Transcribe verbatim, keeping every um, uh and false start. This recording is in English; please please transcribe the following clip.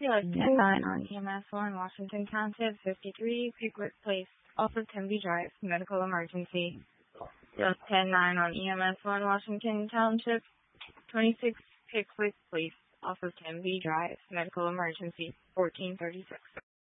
Yes, ten nine on E M S one, Washington Township, fifty-three, Pickwick Place, off of Tenby Drive, medical emergency. Yes, ten nine on E M S one, Washington Township, twenty-six, Pickwick Place, off of Tenby Drive, medical emergency, fourteen thirty-six.